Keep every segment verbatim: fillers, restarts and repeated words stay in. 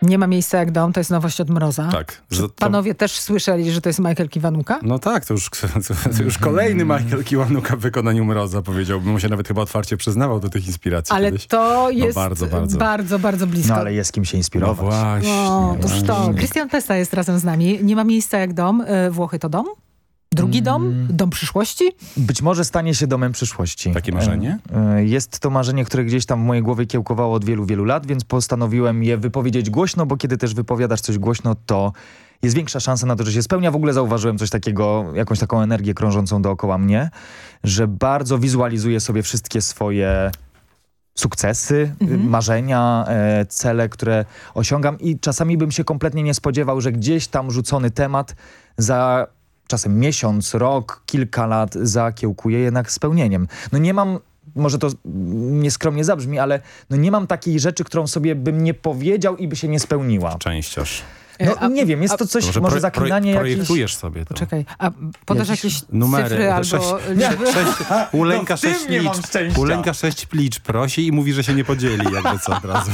Nie ma miejsca jak dom, to jest nowość od Mroza. Tak. Czy To... panowie też słyszeli, że to jest Michael Kiwanuka? No tak, to już, to już kolejny Michael Kiwanuka w wykonaniu Mroza, powiedziałbym. On się nawet chyba otwarcie przyznawał do tych inspiracji Ale kiedyś. to jest no bardzo, bardzo. bardzo, bardzo blisko. No ale jest kim się inspirować. No właśnie. O, toż to. właśnie. Krystian Pesta jest razem z nami. Nie ma miejsca jak dom. E, Włochy to dom? Drugi dom? Dom przyszłości? Być może stanie się domem przyszłości. Takie marzenie? E, e, Jest to marzenie, które gdzieś tam w mojej głowie kiełkowało od wielu, wielu lat, więc postanowiłem je wypowiedzieć głośno, bo kiedy też wypowiadasz coś głośno, to jest większa szansa na to, że się spełnia. W ogóle zauważyłem coś takiego, jakąś taką energię krążącą dookoła mnie, że bardzo wizualizuję sobie wszystkie swoje sukcesy, Mhm. marzenia, e, cele, które osiągam i czasami bym się kompletnie nie spodziewał, że gdzieś tam rzucony temat za czasem miesiąc, rok, kilka lat zakiełkuje jednak spełnieniem. No nie mam, może to nieskromnie zabrzmi, ale no nie mam takiej rzeczy, którą sobie bym nie powiedział i by się nie spełniła. Częściarz. No A- nie wiem, jest a- to coś, Może może pro- zaklinanie pro- jakieś... Projektujesz sobie to. Czekaj, a podasz Jakieś jakieś numery, cyfry albo sześć- liczby? Sześć, Uleńka No w tym sześć nie mam liczb. szczęścia. Uleńka sześć liczb prosi i mówi, że się nie podzieli, jakby co od razu.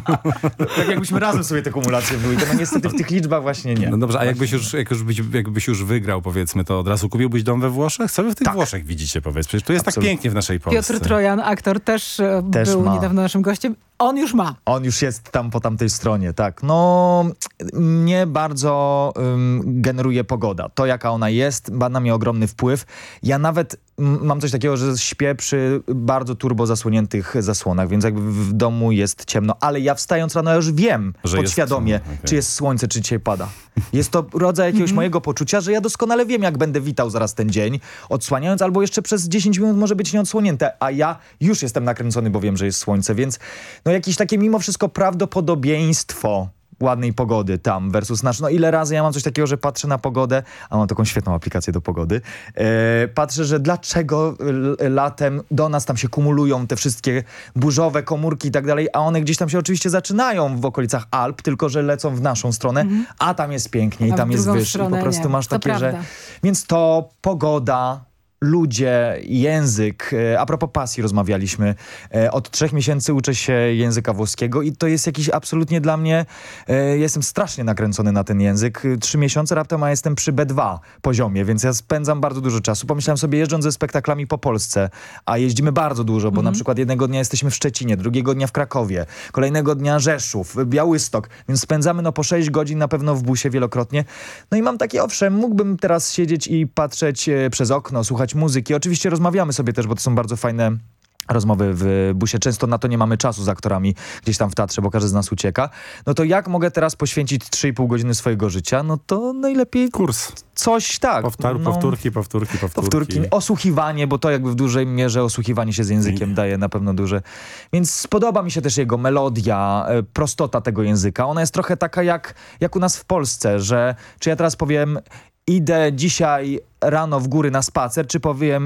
Tak jakbyśmy razem sobie te kumulacje były, to no niestety w tych liczbach właśnie nie. No dobrze, a jakbyś już, jak już byś, jakbyś już wygrał, powiedzmy, to od razu kupiłbyś dom we Włoszech? Co wy w tych Tak. Włoszech widzicie, powiedz? Przecież tu jest Absolutnie. tak pięknie w naszej Polsce. Piotr Trojan, aktor, też, e, Też był ma. niedawno naszym gościem. On już ma. On już jest tam po tamtej stronie, tak. No, mnie bardzo ym, generuje pogoda. To, jaka ona jest, ma na mnie ogromny wpływ. Ja nawet m, mam coś takiego, że śpię przy bardzo turbo zasłoniętych zasłonach, więc jakby w domu jest ciemno. Ale ja wstając rano już wiem Że jest podświadomie, ciemno, okej. czy jest słońce, czy dzisiaj pada. Jest to rodzaj jakiegoś mojego poczucia, że ja doskonale wiem, jak będę witał zaraz ten dzień, odsłaniając, albo jeszcze przez dziesięć minut może być nieodsłonięte, a ja już jestem nakręcony, bo wiem, że jest słońce, więc no jakieś takie mimo wszystko prawdopodobieństwo ładnej pogody tam versus nasz. No ile razy ja mam coś takiego, że patrzę na pogodę, a mam taką świetną aplikację do pogody, e, patrzę, że dlaczego l- latem do nas tam się kumulują te wszystkie burzowe komórki i tak dalej, a one gdzieś tam się oczywiście zaczynają w okolicach Alp, tylko że lecą w naszą stronę, a tam jest pięknie i A w tam jest drugą wyższy. I stronę po prostu nie. masz To takie, że... prawda. Więc to pogoda, ludzie, język. E, A propos pasji rozmawialiśmy. E, Od trzech miesięcy uczę się języka włoskiego i to jest jakiś absolutnie dla mnie... E, jestem strasznie nakręcony na ten język. E, Trzy miesiące raptem, a jestem przy B dwa poziomie, więc ja spędzam bardzo dużo czasu. Pomyślałem sobie, jeżdżąc ze spektaklami po Polsce, a jeździmy bardzo dużo, bo na przykład jednego dnia jesteśmy w Szczecinie, drugiego dnia w Krakowie, kolejnego dnia Rzeszów, Białystok, więc spędzamy no po sześć godzin na pewno w busie wielokrotnie. No i mam takie, owszem, mógłbym teraz siedzieć i patrzeć e, przez okno, słuchać muzyki. Oczywiście rozmawiamy sobie też, bo to są bardzo fajne rozmowy w busie. Często na to nie mamy czasu z aktorami gdzieś tam w teatrze, bo każdy z nas ucieka. No to jak mogę teraz poświęcić trzy i pół godziny swojego życia? No to najlepiej Kurs. coś tak. Powtar- no, Powtórki, powtórki, powtórki. powtórki. Osłuchiwanie, bo to jakby w dużej mierze osłuchiwanie się z językiem daje na pewno duże. Więc podoba mi się też jego melodia, e, prostota tego języka. Ona jest trochę taka jak, jak u nas w Polsce, że czy ja teraz powiem idę dzisiaj rano w góry na spacer, czy powiem